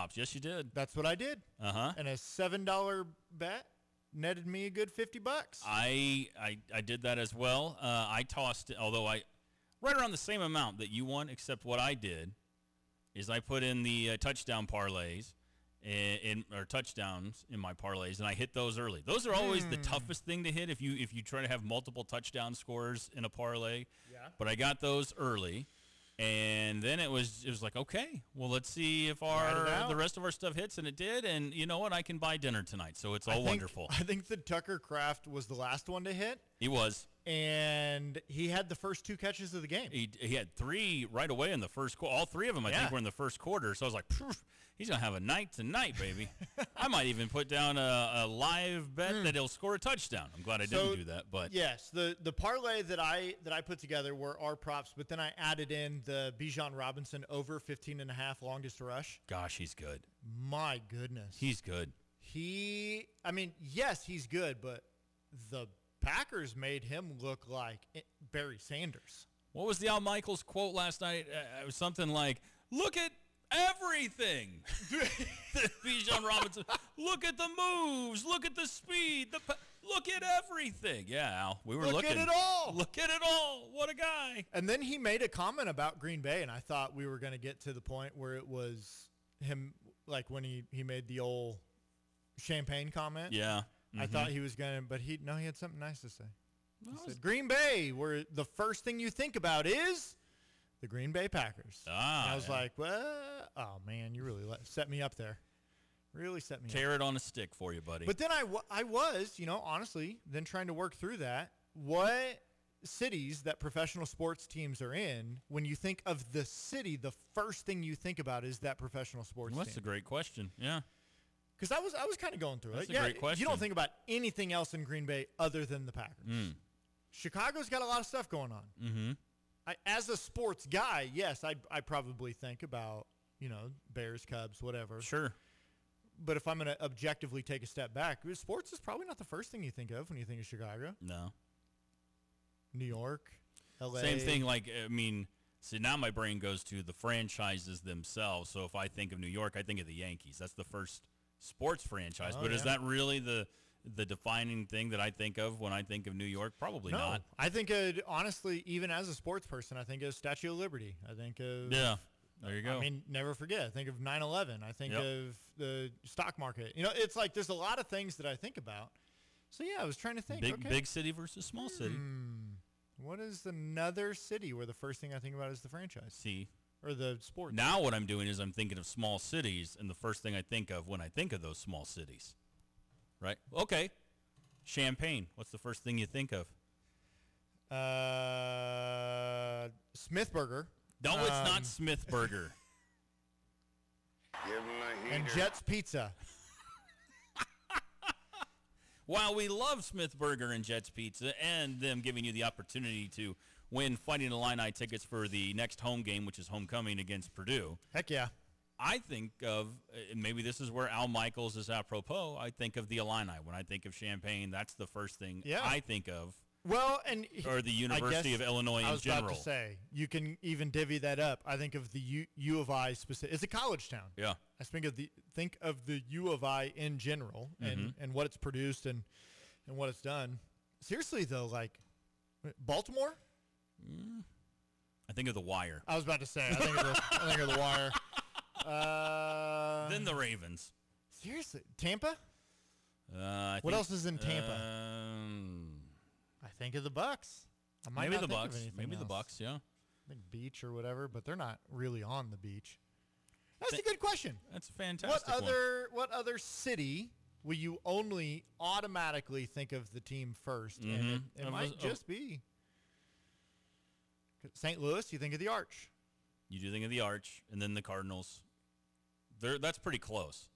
props. Yes, you did. That's what I did. Uh-huh. And a $7 bet netted me a good $50. I did that as well. I tossed, although right around the same amount that you won, except what I did is I put in the touchdown parlays or touchdowns in my parlays, and I hit those early. Those are always the toughest thing to hit if you try to have multiple touchdown scores in a parlay. Yeah. But I got those early, and then it was like, okay, well, let's see if the rest of our stuff hits, and it did. And you know what? I can buy dinner tonight, so it's all wonderful. I think the Tucker Kraft was the last one to hit. He was. And he had the first 2 catches of the game. He had 3 right away in the first quarter. All 3 of them, I think, were in the first quarter. So I was like, he's going to have a night tonight, baby. I might even put down a live bet that he'll score a touchdown. I'm glad I didn't do that. But yes, the parlay that I put together were our props, but then I added in the Bijan Robinson over 15.5 longest rush. Gosh, he's good. My goodness. He's good. Yes, he's good, but the Packers made him look like Barry Sanders. What was the Al Michaels quote last night? It was something like, look at everything. Bijan Robinson, look at the moves, look at the speed, look at everything. Yeah, Al, we were looking. Look at it all. Look at it all. What a guy. And then he made a comment about Green Bay, and I thought we were going to get to the point where it was him, like when he made the old champagne comment. Yeah. I thought he was going to, but he had something nice to say. He said, Green Bay, where the first thing you think about is the Green Bay Packers. And I was like, well, oh, man, you really set me up there. Really set me up. Carrot on a stick for you, buddy. But then I was, honestly, then trying to work through that. What cities that professional sports teams are in, when you think of the city, the first thing you think about is that professional sports team. That's a great question, yeah. Because I was kind of going through it. That's a great question. You don't think about anything else in Green Bay other than the Packers. Chicago's got a lot of stuff going on. Mm-hmm. As a sports guy, yes, I probably think about, Bears, Cubs, whatever. Sure. But if I'm going to objectively take a step back, sports is probably not the first thing you think of when you think of Chicago. No. New York, L.A. Same thing, see, now my brain goes to the franchises themselves. So if I think of New York, I think of the Yankees. That's the first sports franchise, but is that really the defining thing that I think of when I think of New York? Probably not. I think, honestly, even as a sports person, I think of Statue of Liberty. I think of... Yeah, there you go. Never forget. I think of 9/11. I think of the stock market. It's like there's a lot of things that I think about. So, yeah, I was trying to think. Big city versus small city. What is another city where the first thing I think about is the franchise? See. Or the sport. Now what I'm doing is I'm thinking of small cities, and the first thing I think of when I think of those small cities. Right? Okay. Champaign. What's the first thing you think of? Smithburger. No, it's not Smithburger. And Jets Pizza. While we love Smithburger and Jets Pizza and them giving you the opportunity to win Fighting Illini tickets for the next home game, which is homecoming against Purdue. Heck yeah. I think of, and maybe this is where Al Michaels is apropos, I think of the Illini. When I think of Champaign, that's the first thing I think of. Well, or the University of Illinois in general. I was about to say, you can even divvy that up. I think of the U of I specific. It's a college town. Yeah. I think of the U of I in general and what it's produced and what it's done. Seriously though, like Baltimore. I think of the Wire. I was about to say. I think of the Wire. Then the Ravens. Seriously, Tampa. What else is in Tampa? I think of the Bucks. Maybe the Bucks. Maybe the Bucks. Yeah. I think beach or whatever, but they're not really on the beach. That's a good question. That's a fantastic What other city will you only automatically think of the team first? And it might just be St. Louis. You think of the Arch. You do think of the Arch, and then the Cardinals. That's pretty close.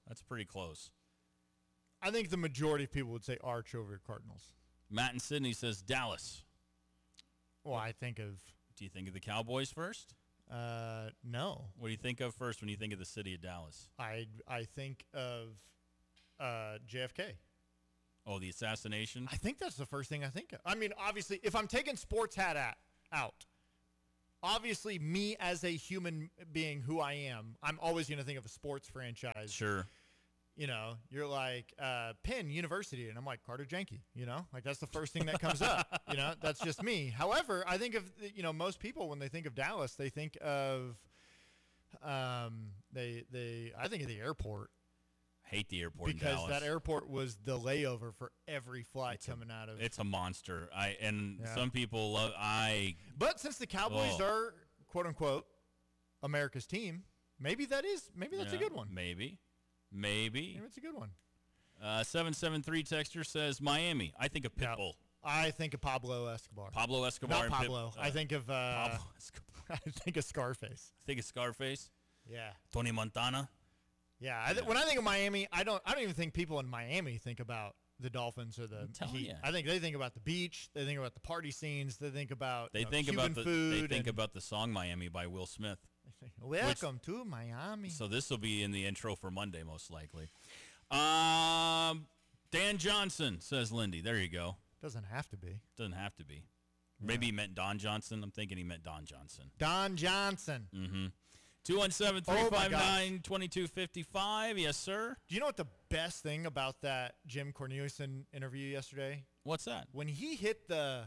I think the majority of people would say Arch over Cardinals. Matt and Sydney says Dallas. Well, I think of... Do you think of the Cowboys first? No. What do you think of first when you think of the city of Dallas? I think of JFK. Oh, the assassination? I think that's the first thing I think of. I mean, obviously, if I'm taking sports hat out, obviously me as a human being who I am, I'm always going to think of a sports franchise. Sure. You know, you're like Penn University, and I'm like Carter Jenke. You know, like that's the first thing that comes up. You know, that's just me. However, I think of most people when they think of Dallas, they think of I think of the airport. Hate the airport because in Dallas. that airport was the layover for every flight coming out of. It's a monster. Some people love. But since the Cowboys are quote unquote America's team, maybe that's a good one. Maybe it's a good one. 773 texter says Miami. I think of Pitbull. I think of Pablo Escobar. Not Pablo. I think of Pablo Escobar. I think of Scarface. Yeah. Tony Montana. Yeah. When I think of Miami, I don't even think people in Miami think about the Dolphins or the Heat. You. I think they think about the beach. They think about the party scenes. They think about Cuban food. They think about the song Miami by Will Smith. Welcome to Miami. So this will be in the intro for Monday, most likely. Dan Johnson, says Lindy. There you go. Doesn't have to be. Yeah. Maybe he meant Don Johnson. I'm thinking he meant Don Johnson. Don Johnson. Mm-hmm. 217-359-2255. Yes, sir. Do you know what the best thing about that Jim Cornelison interview yesterday? What's that? When he hit the,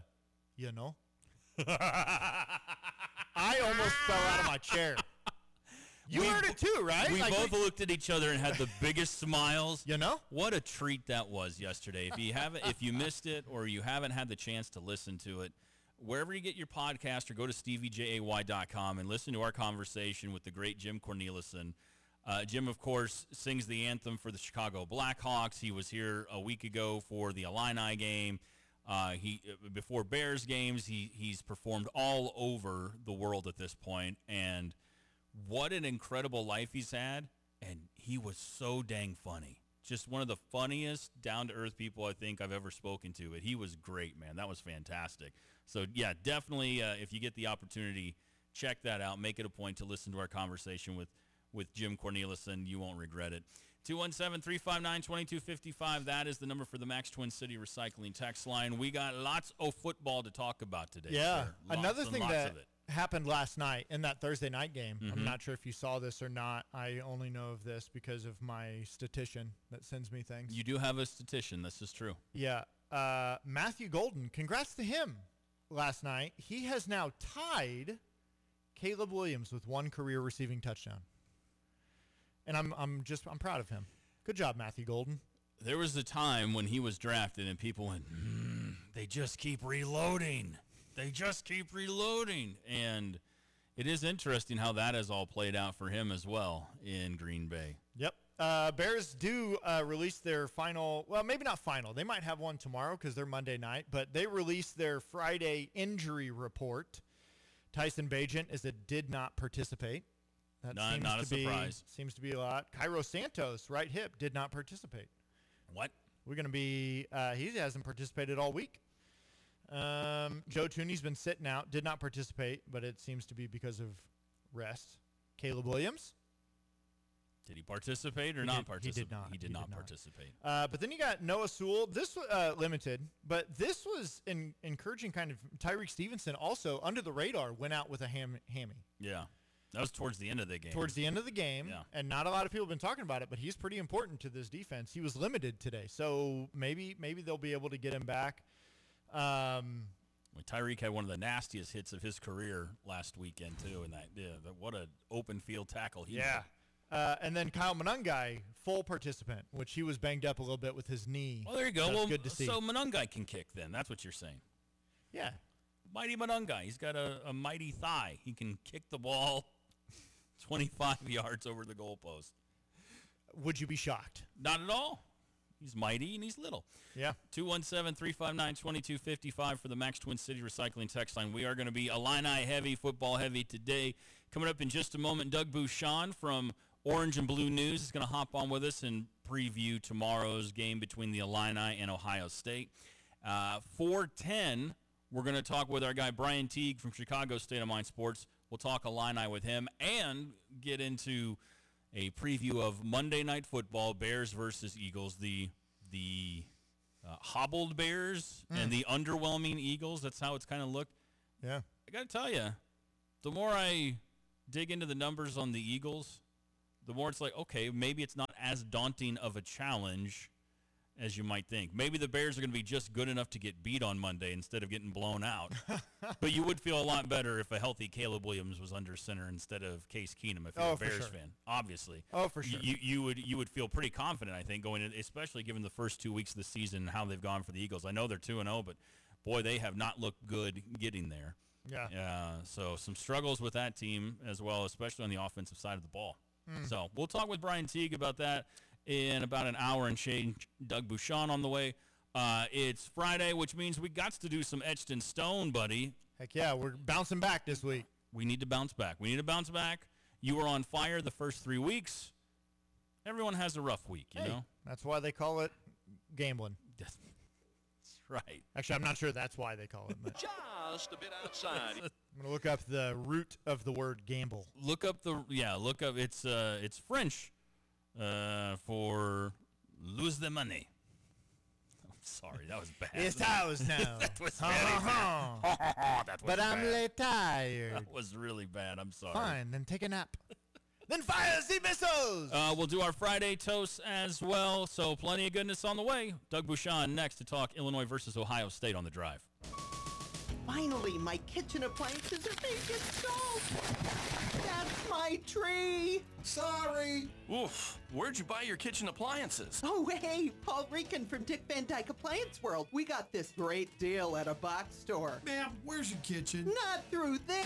I almost fell out of my chair. You heard it too, right? We both looked at each other and had the biggest smiles. You know? What a treat that was yesterday. If you missed it or you haven't had the chance to listen to it, wherever you get your podcast or go to steviejay.com and listen to our conversation with the great Jim Cornelison. Jim, of course, sings the anthem for the Chicago Blackhawks. He was here a week ago for the Illini game. Before Bears games, he's performed all over the world at this point, and what an incredible life he's had, and he was so dang funny. Just one of the funniest, down-to-earth people I think I've ever spoken to. But he was great, man. That was fantastic. So, yeah, definitely, if you get the opportunity, check that out. Make it a point to listen to our conversation with Jim Cornelison. You won't regret it. 217-359-2255. That is the number for the Max Twin City Recycling text line. We got lots of football to talk about today. Yeah. Sir. Another thing that happened last night in that Thursday night game. Mm-hmm. I'm not sure if you saw this or not. I only know of this because of my statistician that sends me things. You do have a statistician. This is true. Yeah. Matthew Golden, congrats to him last night. He has now tied Caleb Williams with one career receiving touchdown. And I'm proud of him. Good job, Matthew Golden. There was a time when he was drafted and people went, they just keep reloading. And it is interesting how that has all played out for him as well in Green Bay. Yep. Bears do release their final, well, maybe not final. They might have one tomorrow because they're Monday night, but they released their Friday injury report. Tyson Bagent did not participate. That not a surprise. Seems to be a lot. Cairo Santos, right hip, did not participate. What? We're going to be, he hasn't participated all week. Joe Tooney's been sitting out, did not participate, but it seems to be because of rest. Caleb Williams. Did he participate or not participate? He did not participate. But then you got Noah Sewell. This was limited, but this was an encouraging kind of. Tyreek Stevenson also, under the radar, went out with a hammy. Yeah. That was towards the end of the game. Yeah. And not a lot of people have been talking about it, but he's pretty important to this defense. He was limited today, so maybe they'll be able to get him back. Tyreek had one of the nastiest hits of his career last weekend too, and what an open field tackle he had. And then Kyle Monangai, full participant, which he was banged up a little bit with his knee. Well, there you go. That's good to see. So Monangai can kick then. That's what you're saying. Yeah. Mighty Monangai. He's got a mighty thigh. He can kick the ball 25 yards over the goalpost. Would you be shocked? Not at all. He's mighty and he's little. Yeah. 217-359-2255 for the Max Twin City Recycling text line. We are going to be Illini heavy, football heavy today. Coming up in just a moment, Doug Bouchon from Orange and Blue News is going to hop on with us and preview tomorrow's game between the Illini and Ohio State. 4:10, we're going to talk with our guy Brian Teague from Chicago State of Mind Sports. We'll talk Illini with him and get into a preview of Monday Night Football, Bears versus Eagles, the hobbled Bears and the underwhelming Eagles. That's how it's kind of looked. Yeah. I got to tell you, the more I dig into the numbers on the Eagles, the more it's like, okay, maybe it's not as daunting of a challenge as you might think. Maybe the Bears are going to be just good enough to get beat on Monday instead of getting blown out. But you would feel a lot better if a healthy Caleb Williams was under center instead of Case Keenum if you're a Bears fan, obviously. Oh, for sure. You would feel pretty confident, I think, going in, especially given the first 2 weeks of the season and how they've gone for the Eagles. I know they're 2-0, but, boy, they have not looked good getting there. Yeah. So some struggles with that team as well, especially on the offensive side of the ball. So we'll talk with Brian Teague about that in about an hour and change. Doug Bouchon on the way. It's Friday, which means we got to do some Etched in Stone, buddy. Heck yeah, we're bouncing back this week. We need to bounce back. You were on fire the first 3 weeks. Everyone has a rough week, you know? That's why they call it gambling. That's right. Actually, I'm not sure that's why they call it. But Just a bit outside. I'm going to look up the root of the word gamble. Look up it's French for lose the money. I'm sorry, that was bad. It's ours now. That was very bad. That was but I'm bad. tired. That was really bad. I'm sorry. Fine, then take a nap. Then fire the missiles! We'll do our Friday toast as well, so plenty of goodness on the way. Doug Bouchon next to talk Illinois versus Ohio State on The Drive. Finally, my kitchen appliances are being installed. That's my tree. Sorry. Oof. Where'd you buy your kitchen appliances? Oh, hey, Paul Rican from Dick Van Dyke Appliance World. We got this great deal at a box store. Ma'am, where's your kitchen? Not through there.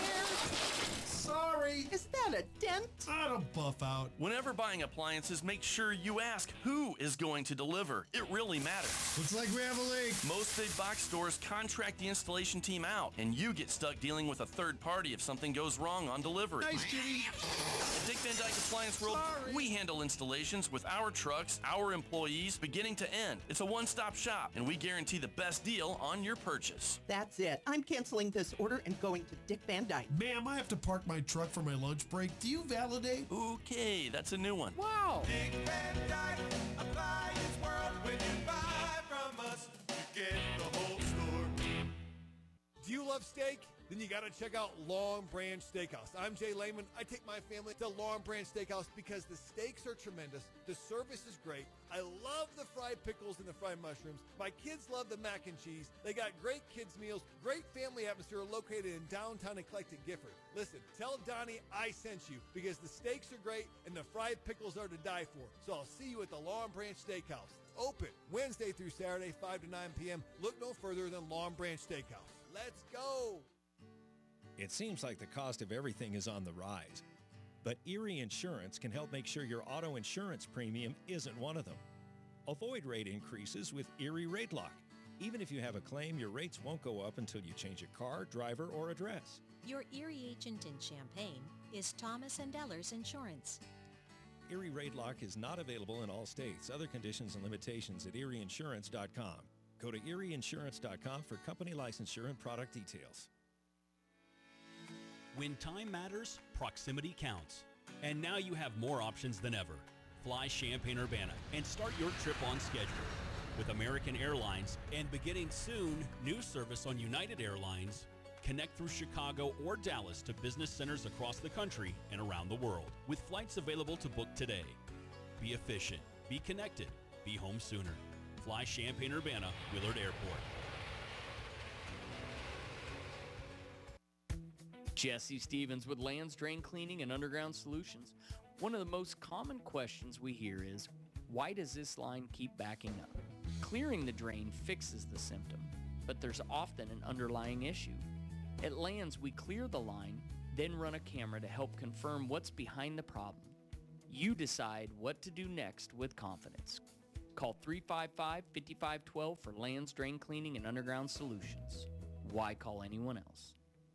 Sorry. Is that a dent? I don't buff out. Whenever buying appliances, make sure you ask who is going to deliver. It really matters. Looks like we have a leak. Most big box stores contract the installation team out, and you get stuck dealing with a third party if something goes wrong on delivery. Nice, Jimmy. At Dick Van Dyke Appliance World, we handle installations with our trucks, our employees, beginning to end. It's a one-stop shop, and we guarantee the best deal on your purchase. That's it. I'm canceling this order and going to Dick Van Dyke. Ma'am, I have to park my truck for my lunch break. Do you validate? Okay, that's a new one. Wow. Dick Van Dyke Appliance World. When you buy from us, you get the whole store. Do you love steak? Then you got to check out Long Branch Steakhouse. I'm Jay Lehman. I take my family to Long Branch Steakhouse because the steaks are tremendous. The service is great. I love the fried pickles and the fried mushrooms. My kids love the mac and cheese. They got great kids meals, great family atmosphere located in downtown eclectic Gifford. Listen, tell Donnie I sent you because the steaks are great and the fried pickles are to die for. So I'll see you at the Long Branch Steakhouse. Open Wednesday through Saturday, 5 to 9 p.m. Look no further than Long Branch Steakhouse. Let's go! It seems like the cost of everything is on the rise, but Erie Insurance can help make sure your auto insurance premium isn't one of them. Avoid rate increases with Erie Rate Lock. Even if you have a claim, your rates won't go up until you change a car, driver, or address. Your Erie agent in Champaign is Thomas & Ellers Insurance. Erie Rate Lock is not available in all states. Other conditions and limitations at erieinsurance.com. Go to erieinsurance.com for company licensure and product details. When time matters, proximity counts. And now you have more options than ever. Fly Champaign-Urbana and start your trip on schedule. With American Airlines and beginning soon, new service on United Airlines, connect through Chicago or Dallas to business centers across the country and around the world. With flights available to book today. Be efficient, be connected, be home sooner. Fly Champaign-Urbana, Willard Airport. Jesse Stevens with Lands Drain Cleaning and Underground Solutions. One of the most common questions we hear is, why does this line keep backing up? Clearing the drain fixes the symptom, but there's often an underlying issue. At Lands, we clear the line, then run a camera to help confirm what's behind the problem. You decide what to do next with confidence. Call 355-5512 for Lands Drain Cleaning and Underground Solutions. Why call anyone else?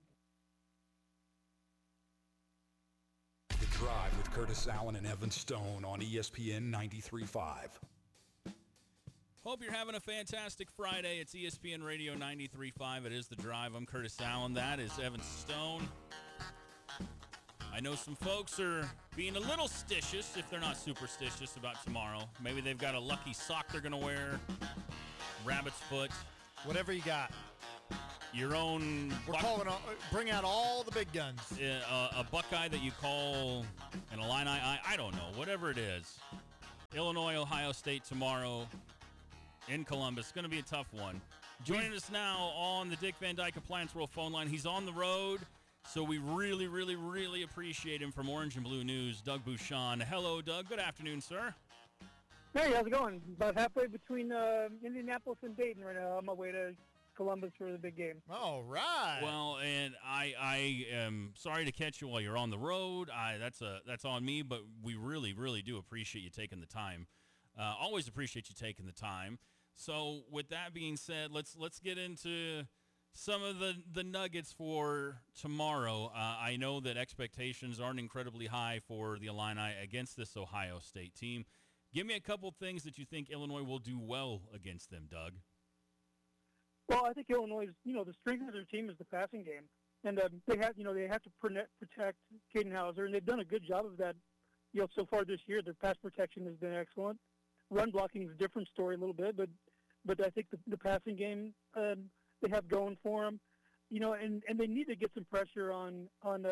The Drive with Curtis Allen and Evan Stone on ESPN 93.5. Hope you're having a fantastic Friday. It's ESPN Radio 93.5. It is The Drive. I'm Curtis Allen. That is Evan Stone. I know some folks are being a little stitious, if they're not superstitious, about tomorrow. Maybe they've got a lucky sock they're going to wear, rabbit's foot. Whatever you got. your own. Bring out all the big guns. A Buckeye that you call an Illini. I don't know. Whatever it is. Illinois, Ohio State tomorrow in Columbus. Going to be a tough one. Joining us now on the Dick Van Dyke Appliance World phone line. He's on the road, so we really, really, really appreciate him from Orange and Blue News. Doug Bouchon. Hello, Doug. Good afternoon, sir. Hey, how's it going? About halfway between Indianapolis and Dayton right now. On my way to Columbus for the big game. All right. Well, and I am sorry to catch you while you're on the road. That's on me, but we really, really do appreciate you taking the time. Always appreciate you taking the time. So with that being said, let's get into some of the nuggets for tomorrow. I know that expectations aren't incredibly high for the Illini against this Ohio State team. Give me a couple things that you think Illinois will do well against them, Doug. Well, I think Illinois, the strength of their team is the passing game, and they have to protect Caden Hauser, and they've done a good job of that. So far this year, their pass protection has been excellent. Run blocking is a different story a little bit, but I think the passing game they have going for them, and they need to get some pressure on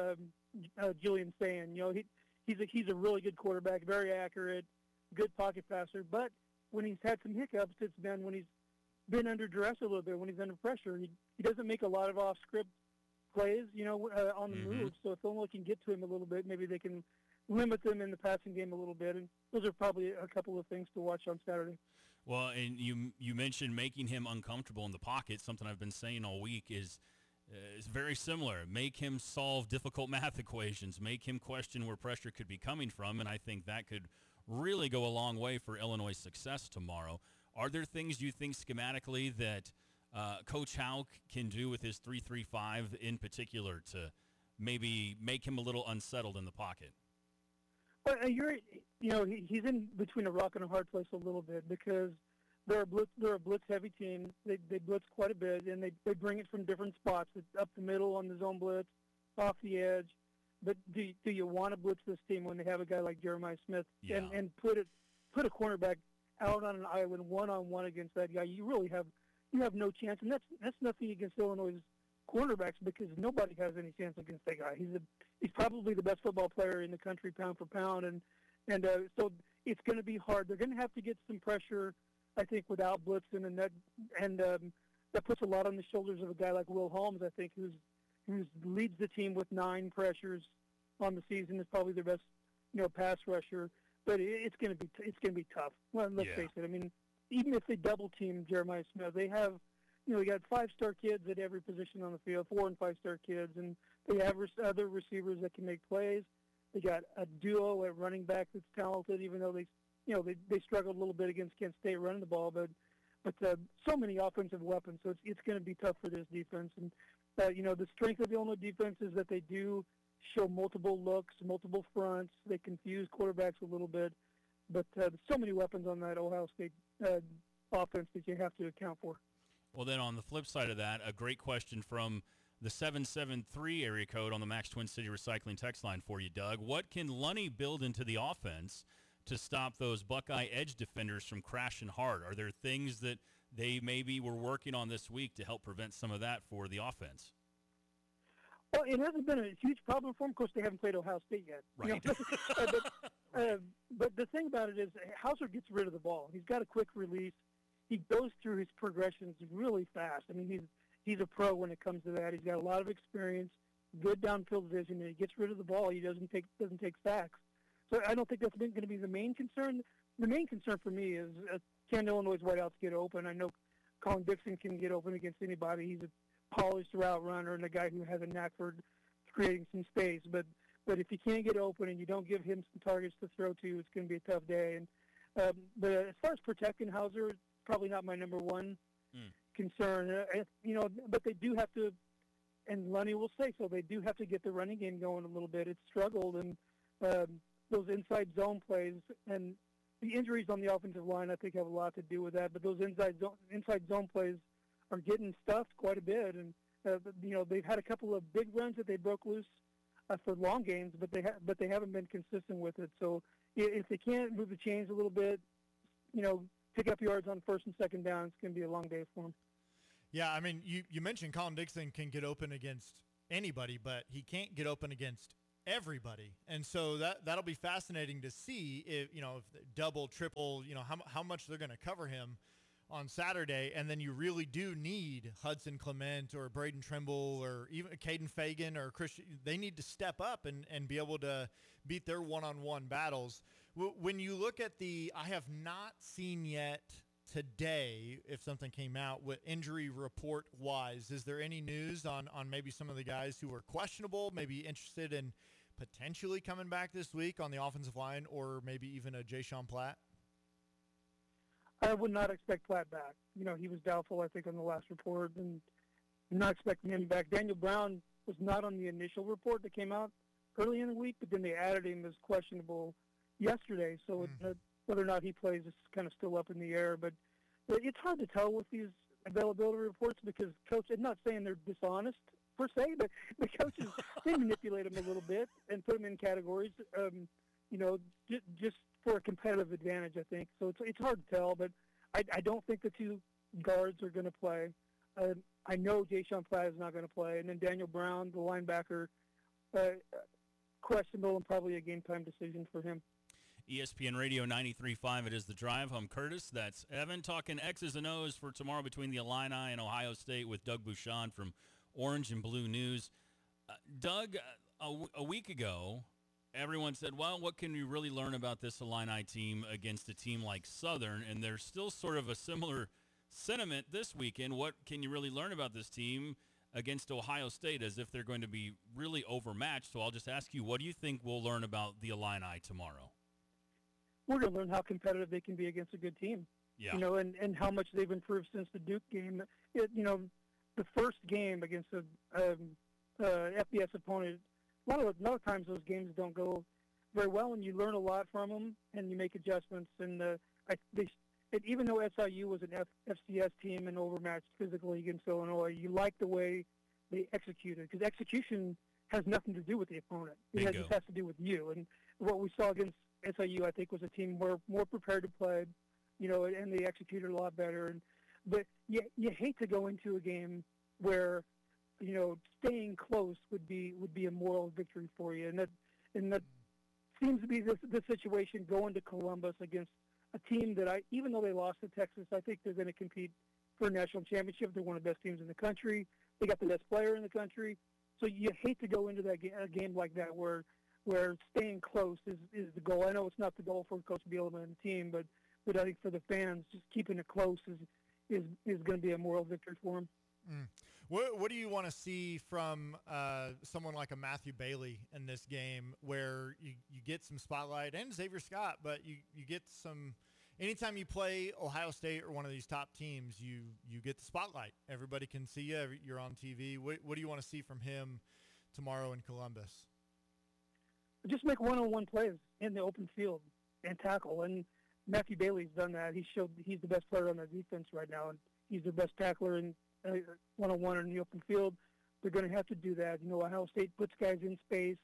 Julian Sayin. He's a really good quarterback, very accurate, good pocket passer. But when he's had some hiccups, it's been when he's been under duress a little bit, when he's under pressure. He doesn't make a lot of off-script plays, on the move. So if Illinois can get to him a little bit, maybe they can limit them in the passing game a little bit. And those are probably a couple of things to watch on Saturday. Well, and you mentioned making him uncomfortable in the pocket. Something I've been saying all week is very similar. Make him solve difficult math equations. Make him question where pressure could be coming from, and I think that could really go a long way for Illinois' success tomorrow. Are there things you think schematically that Coach Hauck can do with his 3-3-5 in particular to maybe make him a little unsettled in the pocket? Well, he's in between a rock and a hard place a little bit because they're a blitz-heavy team. They blitz quite a bit, and they bring it from different spots. It's up the middle on the zone blitz, off the edge. But do you want to blitz this team when they have a guy like Jeremiah Smith and put a cornerback out on an island one-on-one against that guy? You have no chance, and that's nothing against Illinois' cornerbacks because nobody has any chance against that guy. He's probably the best football player in the country, pound for pound, and so it's going to be hard. They're going to have to get some pressure, I think, without blitzing, and that puts a lot on the shoulders of a guy like Will Holmes, I think, who leads the team with 9 pressures on the season. Is probably their best, pass rusher. But it's going to be tough. Well, let's face it. I mean, even if they double team Jeremiah Smith, they have, they got 5-star kids at every position on the field, 4- and 5-star kids, and they have other receivers that can make plays. They got a duo at running back that's talented, even though they struggled a little bit against Kent State running the ball, but so many offensive weapons. So it's going to be tough for this defense. And the strength of the Illinois defense is that they do show multiple looks, multiple fronts. They confuse quarterbacks a little bit, but there's so many weapons on that Ohio State offense that you have to account for. Well, then on the flip side of that, a great question from the 773 area code on the Max Twin City Recycling text line for you, Doug. What can Lunny build into the offense to stop those Buckeye edge defenders from crashing hard? Are there things that they maybe were working on this week to help prevent some of that for the offense? Well, it hasn't been a huge problem for them. Of course, they haven't played Ohio State yet. Right. But the thing about it is Hauser gets rid of the ball. He's got a quick release. He goes through his progressions really fast. I mean, he's a pro when it comes to that. He's got a lot of experience, good downfield vision, and he gets rid of the ball. He doesn't take sacks. So I don't think that's going to be the main concern. The main concern for me is can Illinois' wideouts get open? I know Colin Dixon can get open against anybody. He's a polished route runner and a guy who has a knack for creating some space. But if you can't get open and you don't give him some targets to throw to, it's going to be a tough day. And but as far as protecting Hauser, it's probably not my number one concern. But they do have to, and Lunny will say so, they do have to get the running game going a little bit. It's struggled, and those inside zone plays and the injuries on the offensive line, I think, have a lot to do with that. But those inside zone plays are getting stuffed quite a bit, and they've had a couple of big runs that they broke loose for long games, but they haven't been consistent with it. So if they can't move the chains a little bit, pick up yards on first and second down, it's going to be a long day for them. Yeah, I mean, you mentioned Colin Dixon can get open against anybody, but he can't get open against everybody. And so that'll be fascinating to see if double, triple, how much they're going to cover him on Saturday. And then you really do need Hudson Clement or Braden Trimble or even Caden Fagan or Christian. They need to step up and be able to beat their one-on-one battles. When you look at I have not seen yet today, if something came out with injury report wise, is there any news on maybe some of the guys who are questionable, maybe interested in potentially coming back this week on the offensive line, or maybe even a Jay-Sean Platt? I would not expect Platt back. He was doubtful, I think, on the last report, and I'm not expecting him back. Daniel Brown was not on the initial report that came out early in the week, but then they added him as questionable yesterday, so whether or not he plays is kind of still up in the air. But it's hard to tell with these availability reports because coach, I'm not saying they're dishonest per se, but the coaches, they manipulate them a little bit and put them in categories, just for a competitive advantage, I think. So it's hard to tell, but I don't think the two guards are going to play. I know Jay-Sean Platt is not going to play, and then Daniel Brown, the linebacker, questionable and probably a game-time decision for him. ESPN Radio 93.5, it is The Drive. I'm Curtis. That's Evan talking X's and O's for tomorrow between the Illini and Ohio State with Doug Bouchon from Orange and Blue News. Doug, a week ago, everyone said, well, what can we really learn about this Illini team against a team like Southern? And there's still sort of a similar sentiment this weekend. What can you really learn about this team against Ohio State, as if they're going to be really overmatched? So I'll just ask you, what do you think we'll learn about the Illini tomorrow? We're going to learn how competitive they can be against a good team. Yeah. And how much they've improved since the Duke game. The first game against a FBS opponent, a lot of times those games don't go very well, and you learn a lot from them, and you make adjustments. And even though SIU was an FCS team and overmatched physically against Illinois, you like the way they executed, because execution has nothing to do with the opponent. It just has to do with you. And what we saw against SIU, I think, was a team more prepared to play, and they executed a lot better. But you hate to go into a game where, staying close would be a moral victory for you, and that seems to be the situation going to Columbus against a team that even though they lost to Texas, I think they're going to compete for a national championship. They're one of the best teams in the country. They got the best player in the country. So you hate to go into a game like that where staying close is the goal. I know it's not the goal for Coach Bielema and the team, but I think for the fans, just keeping it close is going to be a moral victory for them. What do you want to see from someone like a Matthew Bailey in this game, where you get some spotlight, and Xavier Scott, but you get some – anytime you play Ohio State or one of these top teams, you get the spotlight. Everybody can see you. You're on TV. What do you want to see from him tomorrow in Columbus? Just make one-on-one plays in the open field and tackle. And Matthew Bailey's done that. He's the best player on their defense right now, and he's the best tackler in one-on-one in the open field. They're going to have to do that. Ohio State puts guys in space.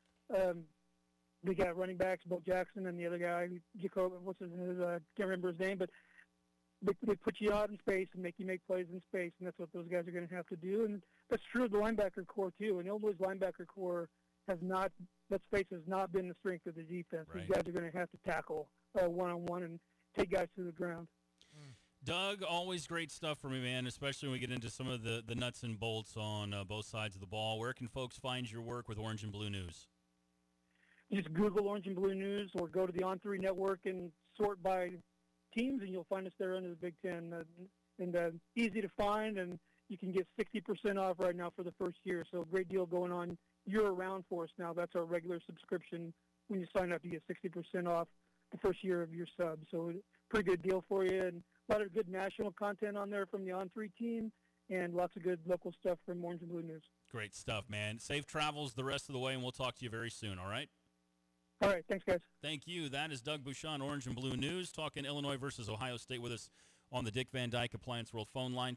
They got running backs, Bo Jackson, and the other guy, Jacob, can't remember his name, but they put you out in space and make you make plays in space, and that's what those guys are going to have to do. And that's true of the linebacker core too. And Illinois' linebacker core has not been the strength of the defense. Right. These guys are going to have to tackle one-on-one and take guys to the ground. Doug, always great stuff for me, man, especially when we get into some of the nuts and bolts on both sides of the ball. Where can folks find your work with Orange and Blue News? Just Google Orange and Blue News or go to the On3 network and sort by teams, and you'll find us there under the Big Ten. And easy to find, and you can get 60% off right now for the first year. So great deal going on year-round for us now. That's our regular subscription. When you sign up, you get 60% off the first year of your sub. So pretty good deal for you. And a lot of good national content on there from the On3 team, and lots of good local stuff from Orange and Blue News. Great stuff, man. Safe travels the rest of the way, and we'll talk to you very soon, all right? All right, thanks, guys. Thank you. That is Doug Bouchon, Orange and Blue News, talking Illinois versus Ohio State with us on the Dick Van Dyke Appliance World phone line.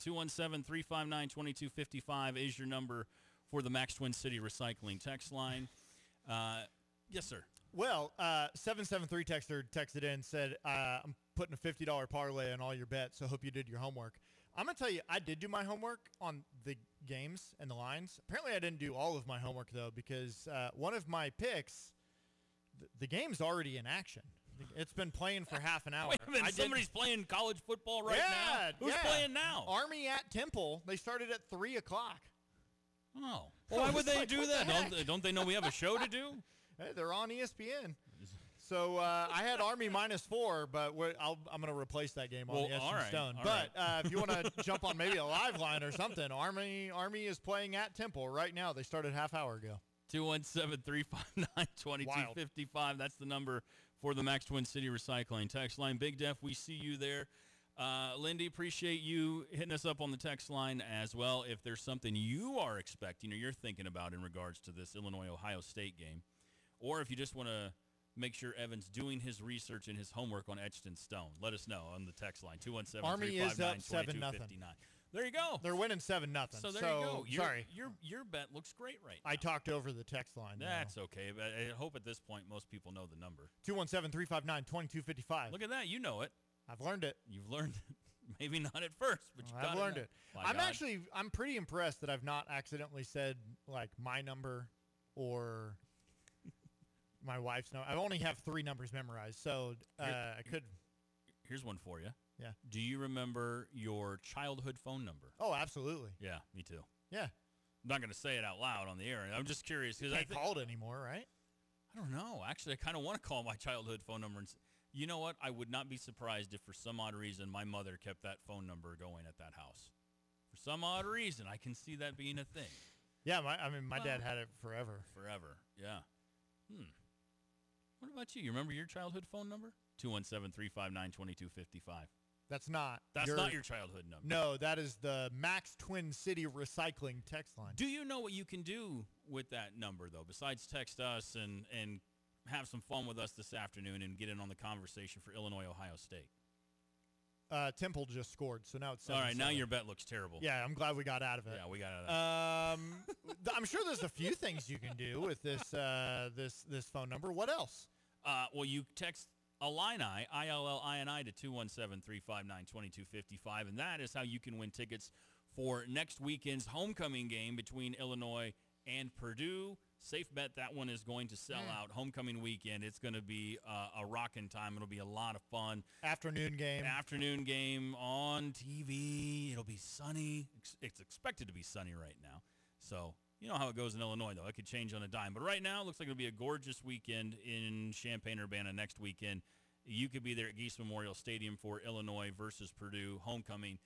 217-359-2255 is your number for the Max Twin City Recycling text line. Yes, sir. Well, 773 texter texted in and said, I'm putting a $50 parlay on all your bets, so hope you did your homework. I'm going to tell you, I did do my homework on the games and the lines. Apparently, I didn't do all of my homework, though, because one of my picks, the game's already in action. It's been playing for half an hour. Wait a minute, somebody's playing college football right now? Who's playing now? Army at Temple. They started at 3 o'clock. Oh. Well, why would they do that? Don't they know we have a show to do? Hey, they're on ESPN. So I had Army -4, but I'm going to replace that game on the Edson Stone. But if you want to jump on maybe a live line or something, Army is playing at Temple right now. They started half hour ago. 217-359-2255. That's the number for the Max Twin City Recycling text line. Big Def, we see you there. Lindy, appreciate you hitting us up on the text line as well. If there's something you are expecting or you're thinking about in regards to this Illinois-Ohio State game, or if you just want to make sure Evan's doing his research and his homework on Edson Stone, let us know on the text line, 217-359-2259. Army is up 7-0. There you go. They're winning 7-0. So there you go. Your bet looks great right now. I talked over the text line. That's okay. But I hope at this point most people know the number. 217-359-2255. Look at that. You know it. I've learned it. You've learned it. Maybe not at first, but I've learned it. I'm pretty impressed that I've not accidentally said like my number or my wife's number. I only have 3 numbers memorized, so I could. Here's one for you. Yeah. Do you remember your childhood phone number? Oh, absolutely. Yeah, me too. Yeah. I'm not going to say it out loud on the air. I'm just curious. You can't call it anymore, right? I don't know. Actually, I kind of want to call my childhood phone number. And you know what? I would not be surprised if for some odd reason my mother kept that phone number going at that house. For some odd reason, I can see that being a thing. Yeah, my dad had it forever. Forever, yeah. What about you? You remember your childhood phone number? 217-359-2255. That's not your childhood number. No, that is the Max Twin City Recycling text line. Do you know what you can do with that number, though, besides text us and have some fun with us this afternoon and get in on the conversation for Illinois-Ohio State? Temple just scored, so now it's 7-7. All right, now your bet looks terrible. Yeah, I'm glad we got out of it. Yeah, we got out of it. I'm sure there's a few things you can do with this this phone number. What else? Well, you text Illini, ILLINI, to 217-359-2255, and that is how you can win tickets for next weekend's homecoming game between Illinois and Purdue. Safe bet that one is going to sell out. Homecoming weekend, it's going to be a rocking time. It'll be a lot of fun. Afternoon game on TV. It'll be sunny. It's expected to be sunny right now. So you know how it goes in Illinois, though. It could change on a dime. But right now, it looks like it'll be a gorgeous weekend in Champaign-Urbana next weekend. You could be there at Geese Memorial Stadium for Illinois versus Purdue homecoming.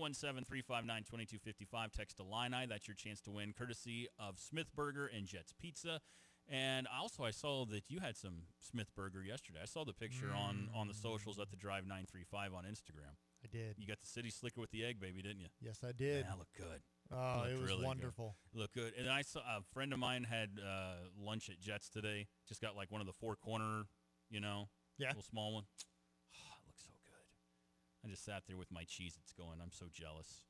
217-359-2255. Text Illini. That's your chance to win, courtesy of Smith Burger and Jets Pizza. And also, I saw that you had some Smith Burger yesterday. I saw the picture on the socials at the Drive 935 on Instagram. I did. You got the City Slicker with the egg, baby, didn't you? Yes, I did. That looked good. Oh, it was really wonderful. Good. Looked good. And I saw a friend of mine had lunch at Jets today. Just got like one of the 4-corner, little small one. Oh, it looks so good. I just sat there with my Cheez-Its going. I'm so jealous.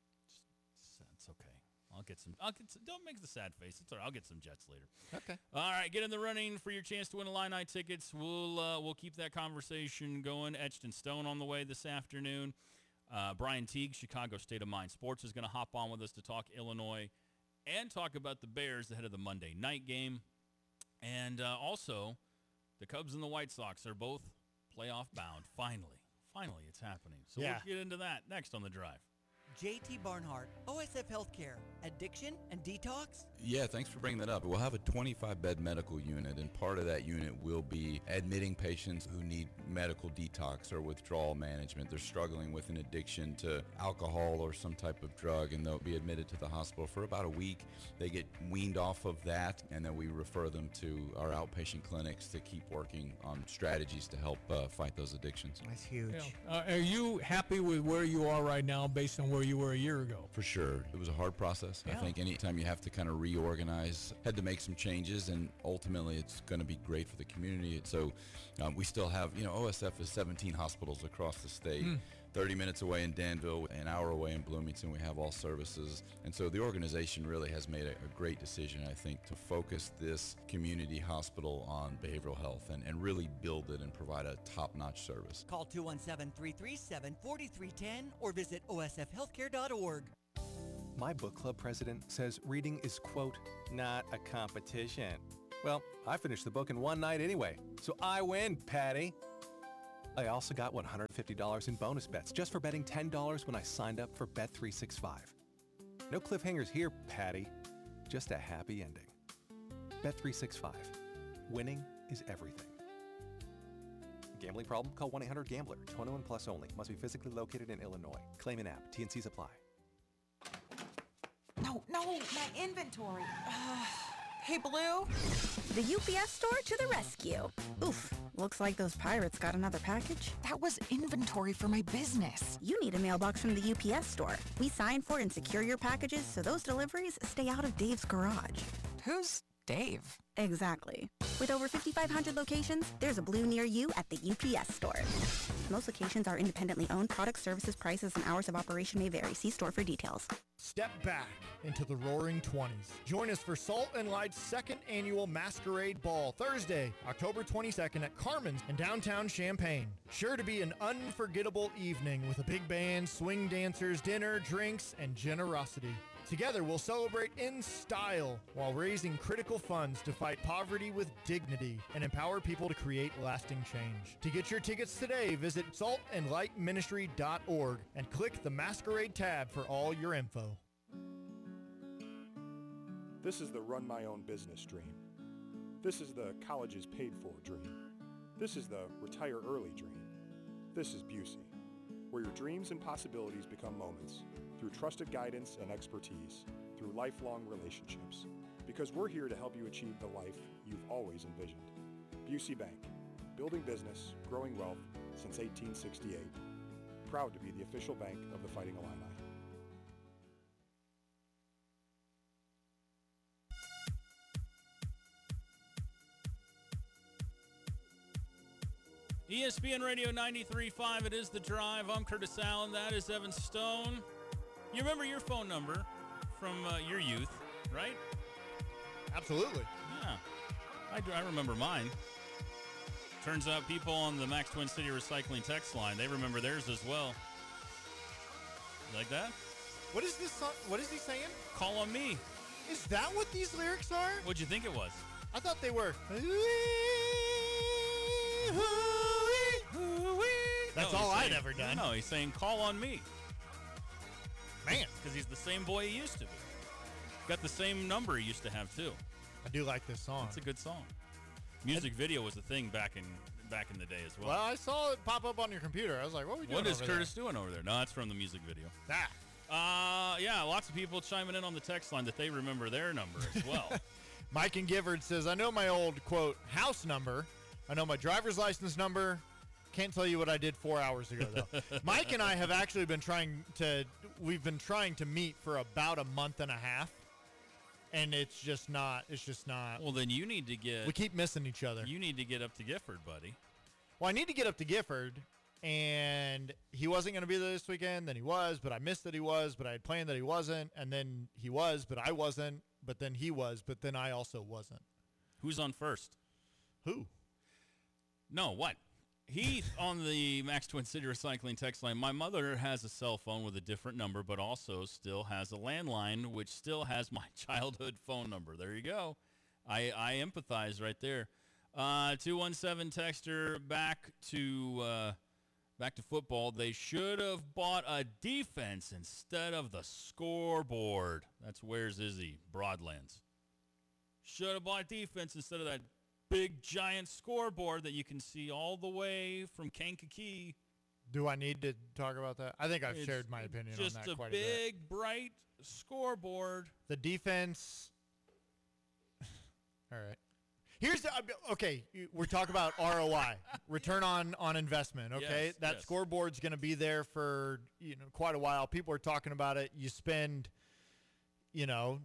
It's okay. I'll get some. Don't make the sad face. It's all right. I'll get some Jets later. Okay. All right. Get in the running for your chance to win Illini tickets. We'll keep that conversation going. Etched in Stone on the way this afternoon. Brian Teague, Chicago State of Mind Sports, is going to hop on with us to talk Illinois and talk about the Bears ahead of the Monday night game. And also, the Cubs and the White Sox are both playoff bound. Finally, it's happening. So we'll get into that next on The Drive. JT Barnhart, OSF Healthcare, addiction and detox? Yeah, thanks for bringing that up. We'll have a 25-bed medical unit, and part of that unit will be admitting patients who need medical detox or withdrawal management. They're struggling with an addiction to alcohol or some type of drug, and they'll be admitted to the hospital for about a week. They get weaned off of that, and then we refer them to our outpatient clinics to keep working on strategies to help fight those addictions. That's huge. Yeah. Are you happy with where you are right now based on where you were a year ago? For sure. It was a hard process. Yeah. I think anytime you have to kind of reorganize, had to make some changes, and ultimately it's going to be great for the community. So we still have, OSF is 17 hospitals across the state. 30 minutes away in Danville, an hour away in Bloomington. We have all services. And so the organization really has made a great decision, I think, to focus this community hospital on behavioral health and really build it and provide a top-notch service. Call 217-337-4310 or visit osfhealthcare.org. My book club president says reading is, quote, not a competition. Well, I finished the book in one night anyway, so I win, Patty. I also got $150 in bonus bets just for betting $10 when I signed up for Bet365. No cliffhangers here, Patty. Just a happy ending. Bet365. Winning is everything. Gambling problem? Call 1-800-GAMBLER. 21 plus only. Must be physically located in Illinois. Claim in app. T&Cs apply. No, my inventory. Hey, Blue. The UPS store to the rescue. Oof, looks like those pirates got another package. That was inventory for my business. You need a mailbox from the UPS store. We sign for and secure your packages so those deliveries stay out of Dave's garage. Who's Dave? Exactly. With over 5,500 locations, there's a Blue near you at the UPS store. Most locations are independently owned. Product, services, prices, and hours of operation may vary. See store for details. Step back into the roaring 20s. Join us for Salt and Light's second annual Masquerade Ball, Thursday, October 22nd at Carmen's in downtown Champaign. Sure to be an unforgettable evening with a big band, swing dancers, dinner, drinks, and generosity. Together, we'll celebrate in style while raising critical funds to fight poverty with dignity and empower people to create lasting change. To get your tickets today, visit saltandlightministry.org and click the Masquerade tab for all your info. This is the run my own business dream. This is the colleges paid for dream. This is the retire early dream. This is Busey, where your dreams and possibilities become moments through trusted guidance and expertise, through lifelong relationships. Because we're here to help you achieve the life you've always envisioned. Busey Bank, building business, growing wealth since 1868. Proud to be the official bank of the Fighting Illini. ESPN Radio 93.5, it is The Drive. I'm Curtis Allen. That is Evan Stone. You remember your phone number from your youth, right? Absolutely. Yeah, I do. I remember mine. Turns out people on the Max Twin City Recycling text line, they remember theirs as well. You like that? What is this song? What is he saying? Call on me. Is that what these lyrics are? What'd you think it was? I thought they were. That's all I'd ever done. No, he's saying call on me. Man. Because he's the same boy he used to be. Got the same number he used to have, too. I do like this song. It's a good song. Music video was a thing back in the day as well. Well, I saw it pop up on your computer. I was like, what are we doing What is over Curtis doing over there? No, that's from the music video. Yeah, lots of people chiming in on the text line that they remember their number as well. Mike and Gifford says, I know my old, quote, house number. I know my driver's license number. Can't tell you what I did 4 hours ago, though. Mike and I have actually been trying to meet for about a month and a half. And it's just not. Well, then you need to get. We keep missing each other. You need to get up to Gifford, buddy. Well, I need to get up to Gifford, and he wasn't going to be there this weekend. Then he was, but I missed that he was. But I had planned that he wasn't, and then he was, but I wasn't. But then he was, but then I also wasn't. Who's on first? Who? No, what? Heath on the Max Twin City Recycling text line. My mother has a cell phone with a different number, but also still has a landline, which still has my childhood phone number. There you go. I empathize right there. 217 texter, back to football. They should have bought a defense instead of the scoreboard. That's Where's Izzy, Broadlands. Should have bought defense instead of that big giant scoreboard that you can see all the way from Kankakee. Do I need to talk about that? I think I've shared my opinion on that quite a bit. Just a big, bright scoreboard. The defense. All right. Here's the okay. We're talking about ROI, return on investment. Okay, that scoreboard's going to be there for quite a while. People are talking about it. You spend $20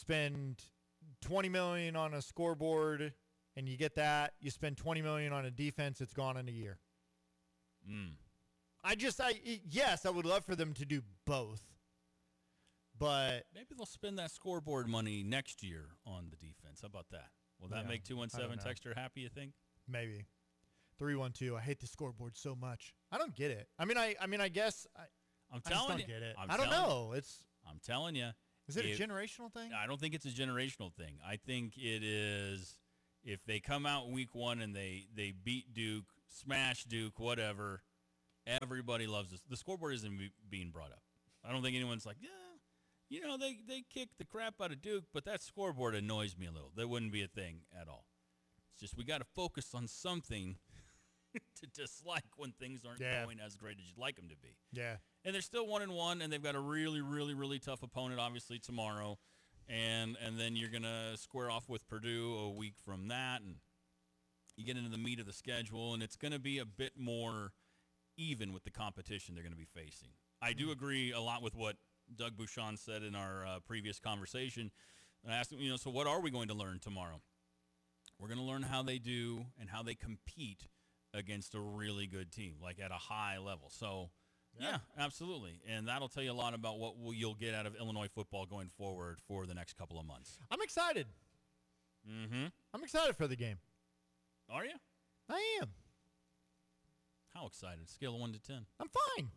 million on a scoreboard. And you get that. You spend $20 million on a defense. It's gone in a year. Yes, I would love for them to do both. But maybe they'll spend that scoreboard money next year on the defense. How about that? Will that make 217 texter happy, you think? Maybe. 312. I hate the scoreboard so much. I don't get it. I guess I'm I telling just you. don't get it. I'm I don't telling know. you. I'm telling you. Is it a generational thing? I don't think it's a generational thing. I think it is if they come out week one and they beat Duke, smash Duke, whatever, everybody loves this. The scoreboard isn't being brought up. I don't think anyone's like, they kicked the crap out of Duke, but that scoreboard annoys me a little. That wouldn't be a thing at all. It's just we got to focus on something to dislike when things aren't going as great as you'd like them to be. Yeah. And they're still 1-1, and they've got a really, really, really tough opponent, obviously, tomorrow. And then you're going to square off with Purdue a week from that, and you get into the meat of the schedule, and it's going to be a bit more even with the competition they're going to be facing. I do agree a lot with what Doug Bouchon said in our previous conversation. I asked him, so what are we going to learn tomorrow? We're going to learn how they do and how they compete against a really good team, like at a high level. So, yeah, absolutely. And that'll tell you a lot about what you'll get out of Illinois football going forward for the next couple of months. I'm excited. Mm-hmm. I'm excited for the game. Are you? I am. How excited? Scale of 1 to 10. I'm fine.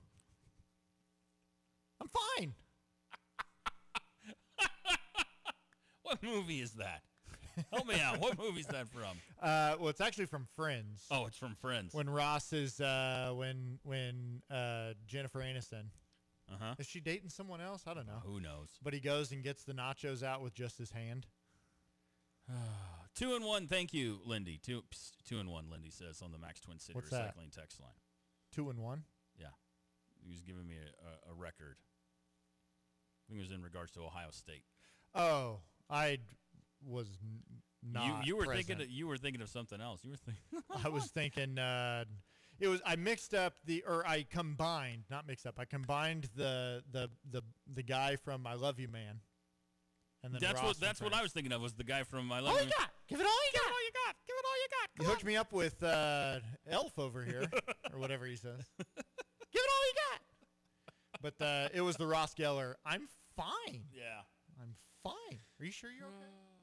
I'm fine. What movie is that? Help me out. What movie is that from? Well, it's actually from Friends. Oh, it's from Friends. When Ross is when Jennifer Aniston. Uh-huh. Is she dating someone else? I don't know. Who knows? But he goes and gets the nachos out with just his hand. 2-1. Thank you, Lindy. 2-1. Lindy says on the Max Twin City What's Recycling that? text line. 2-1. Yeah, he was giving me a record. I think it was in regards to Ohio State. Oh, I was not. You were present. thinking of something else. You were thinking. I was thinking. It was. I mixed up I combined, not mixed up. I combined the guy from I Love You Man. And then that's what I was thinking of was the guy from I Love All You. you got. Give it all you got. Give it all you got. Give it all you got. You hooked me up with Elf over here, or whatever he says. Give it all you got. But it was the Ross Geller. I'm fine. Yeah. I'm fine. Are you sure you're okay?